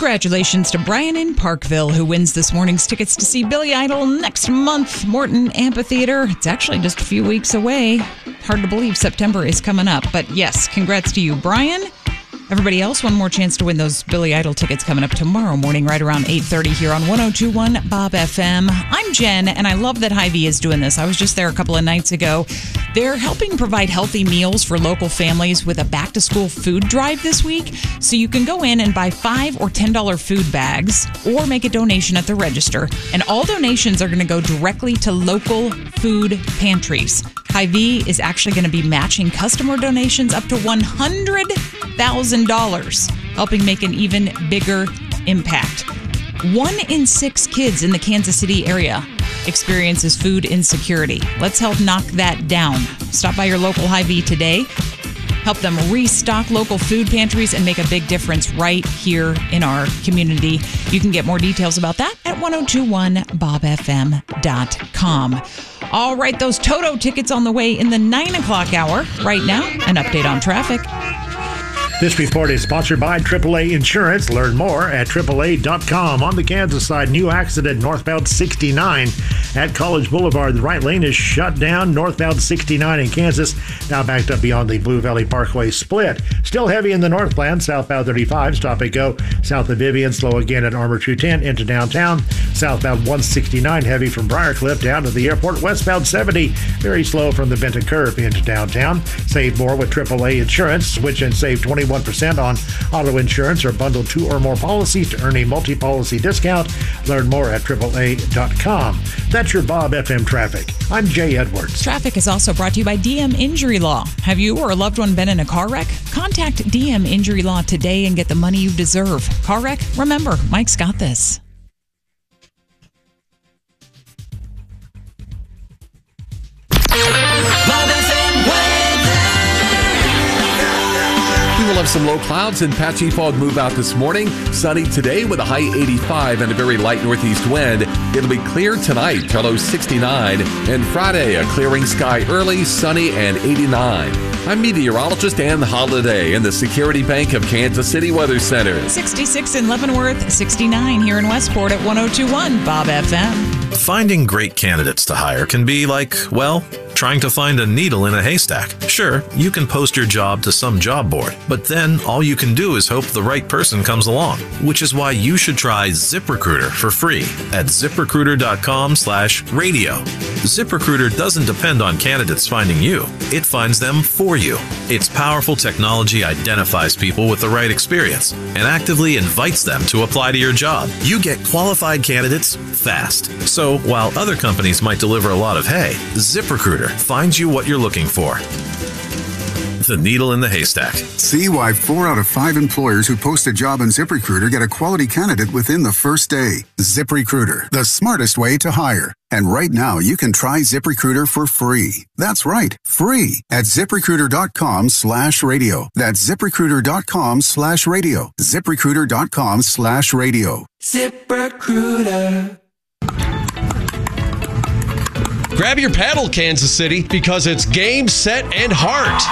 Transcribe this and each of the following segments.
Congratulations to Brian in Parkville, who wins this morning's tickets to see Billy Idol next month, Morton Amphitheater. It's actually just a few weeks away. Hard to believe September is coming up. But yes, congrats to you, Brian. Everybody else, one more chance to win those Billy Idol tickets coming up tomorrow morning, right around 8:30 here on 102.1 Bob FM. I'm Jen, and I love that Hy-Vee is doing this. I was just there a couple of nights ago. They're helping provide healthy meals for local families with a back-to-school food drive this week. So you can go in and buy $5 or $10 food bags or make a donation at the register. And all donations are going to go directly to local food pantries. Hy-Vee is actually going to be matching customer donations up to $100,000, helping make an even bigger impact. 1 in 6 kids in the Kansas City area experiences food insecurity. Let's help knock that down. Stop by your local Hy-Vee today. Help them restock local food pantries and make a big difference right here in our community. You can get more details about that at 1021bobfm.com. All right, those Toto tickets on the way in the 9 o'clock hour. Right now, an update on traffic. This report is sponsored by AAA Insurance. Learn more at AAA.com. On the Kansas side, new accident northbound 69 at College Boulevard. The right lane is shut down. Northbound 69 in Kansas, now backed up beyond the Blue Valley Parkway split. Still heavy in the northbound, southbound 35, stop and go. South of Vivian, slow again at Armour 210 into downtown. Southbound 169, heavy from Briarcliff down to the airport. Westbound 70, very slow from the Benton Curve into downtown. Save more with AAA Insurance. Switch and save 21% on auto insurance or bundle 2 or more policies to earn a multi-policy discount. Learn more at AAA.com. That's your Bob FM traffic. I'm Jay Edwards. Traffic is also brought to you by DM Injury Law. Have you or a loved one been in a car wreck? Contact DM Injury Law today and get the money you deserve. Car wreck? Remember, Mike's got this. We will have some low clouds and patchy fog move out this morning. Sunny today with a high 85 and a very light northeast wind. It'll be clear tonight, low 69. And Friday, a clearing sky early, sunny and 89. I'm meteorologist Ann Holiday in the Security Bank of Kansas City Weather Center. 66 in Leavenworth, 69 here in Westport at 102.1 Bob FM. Finding great candidates to hire can be like, well, trying to find a needle in a haystack. Sure, you can post your job to some job board, but then all you can do is hope the right person comes along, which is why you should try ZipRecruiter for free at ZipRecruiter.com/radio. ZipRecruiter doesn't depend on candidates finding you. It finds them for you. Its powerful technology identifies people with the right experience and actively invites them to apply to your job. You get qualified candidates fast. So while other companies might deliver a lot of hay, ZipRecruiter finds you what you're looking for. The needle in the haystack. See why 4 out of 5 employers who post a job on ZipRecruiter get a quality candidate within the first day. ZipRecruiter, the smartest way to hire. And right now, you can try ZipRecruiter for free. That's right, free at ZipRecruiter.com/radio. That's ZipRecruiter.com/radio. ZipRecruiter.com/radio. ZipRecruiter. Grab your paddle, Kansas City, because it's game, set, and heart.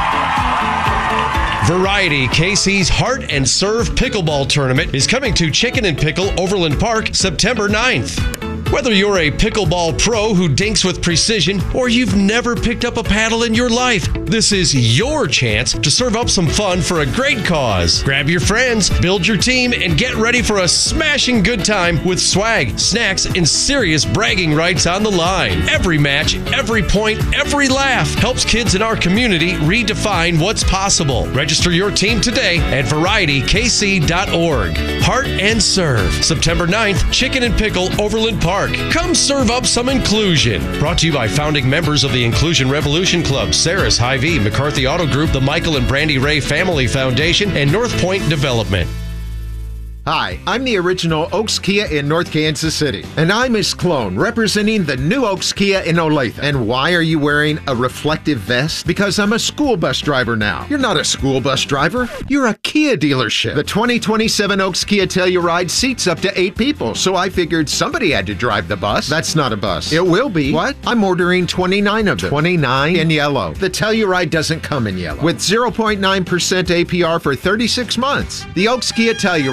Variety, KC's Heart and Serve Pickleball Tournament is coming to Chicken and Pickle, Overland Park, September 9th. Whether you're a pickleball pro who dinks with precision or you've never picked up a paddle in your life, this is your chance to serve up some fun for a great cause. Grab your friends, build your team, and get ready for a smashing good time with swag, snacks, and serious bragging rights on the line. Every match, every point, every laugh helps kids in our community redefine what's possible. Register your team today at VarietyKC.org. Heart and Serve, September 9th, Chicken and Pickle, Overland Park. Come serve up some inclusion. Brought to you by founding members of the Inclusion Revolution Club, Saris Hy-Vee, McCarthy Auto Group, the Michael and Brandy Ray Family Foundation, and North Point Development. Hi, I'm the original Oaks Kia in North Kansas City, and I'm Miss Clone, representing the new Oaks Kia in Olathe. And why are you wearing a reflective vest? Because I'm a school bus driver now. You're not a school bus driver. You're a Kia dealership. The 2027 Oaks Kia Telluride seats up to 8 people, so I figured somebody had to drive the bus. That's not a bus. It will be. What? I'm ordering 29 of them. 29 in yellow. The Telluride doesn't come in yellow. With 0.9% APR for 36 months. The Oaks Kia Telluride, the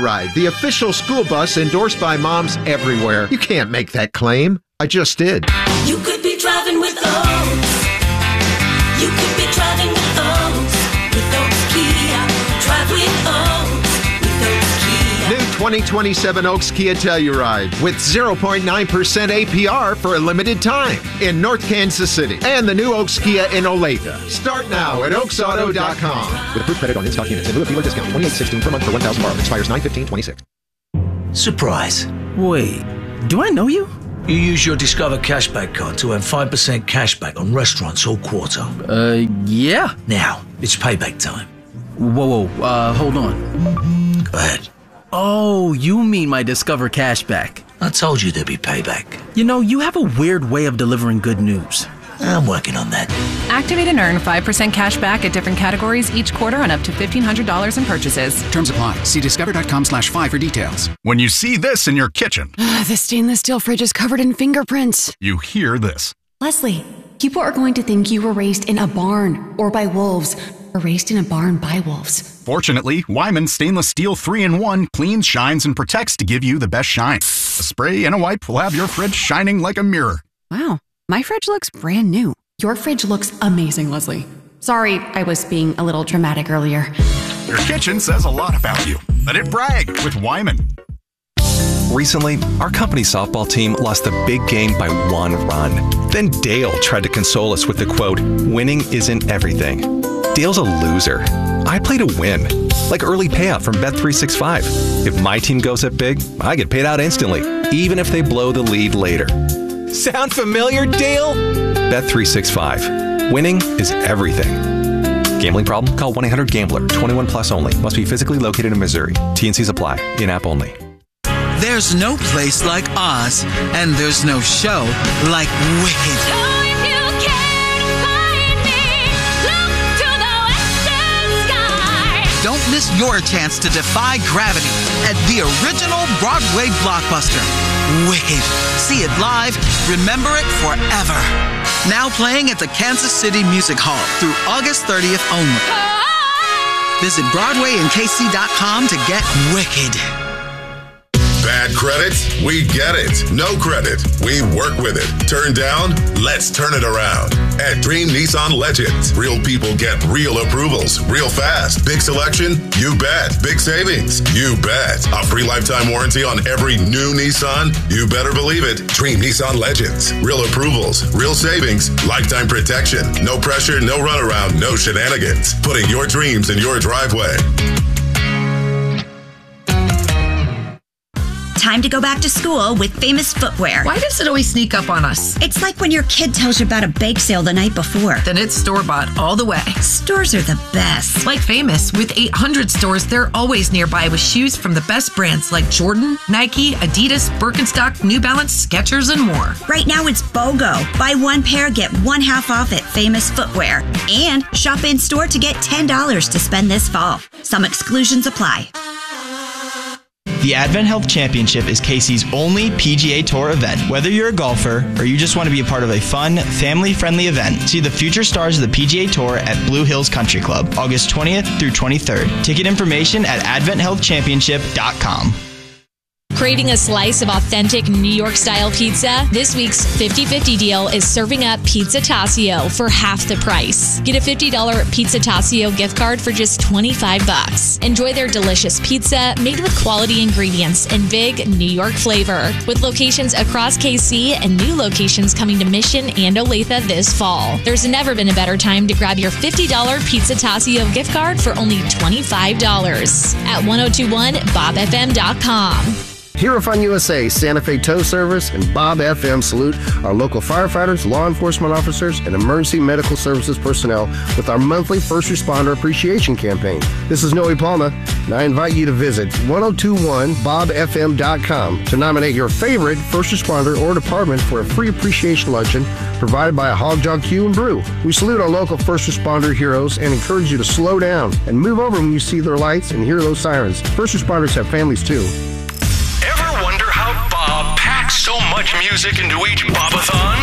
the official school bus endorsed by moms everywhere. You can't make that claim. I just did. You could be driving with Oaks. You could be driving with Oaks. With Oaks Kia. Drive with Oaks. With Oaks Kia. New 2027 Oaks Kia Telluride with 0.9% APR for a limited time in North Kansas City. And the new Oaks Kia in Olathe. Start now at oaksauto.com. With approved credit on in-stock units and new dealer discount $28.16 per month for 1,000 borrowed. Expires 9/15/26. Surprise. Wait, do I know you? You use your Discover Cashback card to earn 5% cashback on restaurants all quarter. Yeah. Now, it's payback time. Whoa, hold on. Go ahead. Oh, you mean my Discover Cashback. I told you there'd be payback. You know, you have a weird way of delivering good news. I'm working on that. Activate and earn 5% cash back at different categories each quarter on up to $1,500 in purchases. Terms apply. See discover.com/5 for details. When you see this in your kitchen. The stainless steel fridge is covered in fingerprints. You hear this. Leslie, people are going to think you were raised in a barn or by wolves or raised in a barn by wolves. Fortunately, Wyman Stainless Steel 3-in-1 cleans, shines, and protects to give you the best shine. A spray and a wipe will have your fridge shining like a mirror. Wow. My fridge looks brand new. Your fridge looks amazing, Leslie. Sorry, I was being a little dramatic earlier. Your kitchen says a lot about you. Let it brag with Wyman. Recently, our company softball team lost the big game by 1 run. Then Dale tried to console us with the quote, "Winning isn't everything." Dale's a loser. I play to win, like early payout from Bet365. If my team goes up big, I get paid out instantly, even if they blow the lead later. Sound familiar, Dale? Bet365. Winning is everything. Gambling problem? Call 1-800-GAMBLER. 21 plus only. Must be physically located in Missouri. T&Cs apply. In-app only. There's no place like Oz, and there's no show like Wicked. Don't miss your chance to defy gravity at the original Broadway blockbuster, Wicked. See it live, remember it forever. Now playing at the Kansas City Music Hall through August 30th only. Visit BroadwayandKC.com to get Wicked. Bad credit? We get it. No credit? We work with it. Turn down? Let's turn it around. At Dream Nissan Legends, real people get real approvals real fast. Big selection? You bet. Big savings? You bet. A free lifetime warranty on every new Nissan? You better believe it. Dream Nissan Legends. Real approvals, real savings, lifetime protection. No pressure, no runaround, no shenanigans. Putting your dreams in your driveway. Time to go back to school with Famous Footwear. Why does it always sneak up on us? It's like when your kid tells you about a bake sale the night before. Then it's store-bought all the way. Stores are the best. Like Famous, with 800 stores, they're always nearby with shoes from the best brands like Jordan, Nike, Adidas, Birkenstock, New Balance, Skechers, and more. Right now it's BOGO. Buy one pair, get one half off at Famous Footwear. And shop in-store to get $10 to spend this fall. Some exclusions apply. The Advent Health Championship is KC's only PGA Tour event. Whether you're a golfer or you just want to be a part of a fun, family-friendly event, see the future stars of the PGA Tour at Blue Hills Country Club, August 20th through 23rd. Ticket information at adventhealthchampionship.com. Craving a slice of authentic New York-style pizza? This week's 50-50 deal is serving up Pizza Tassio for half the price. Get a $50 Pizza Tassio gift card for just $25. Enjoy their delicious pizza made with quality ingredients and big New York flavor. With locations across KC and new locations coming to Mission and Olathe this fall. There's never been a better time to grab your $50 Pizza Tassio gift card for only $25 at 1021bobfm.com. Hero Fun USA, Santa Fe Tow Service, and Bob FM salute our local firefighters, law enforcement officers, and emergency medical services personnel with our monthly First Responder Appreciation Campaign. This is Noe Palma, and I invite you to visit 1021bobfm.com to nominate your favorite first responder or department for a free appreciation luncheon provided by a Hog Jog Q and Brew. We salute our local first responder heroes and encourage you to slow down and move over when you see their lights and hear those sirens. First responders have families too. Ever wonder how Bob packs so much music into each Bobathon?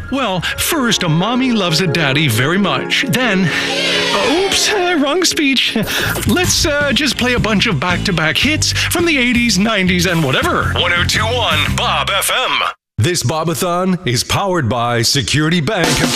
Well, first, a mommy loves a daddy very much. Then, oops, wrong speech. Let's just play a bunch of back-to-back hits from the 80s, 90s, and whatever. 102.1 Bob FM. This Bobathon is powered by Security Bank of